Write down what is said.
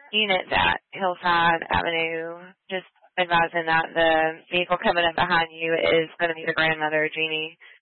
units at Hillside Avenue. Just advising that the vehicle coming up behind you is going to be the grandmother, Jeannie.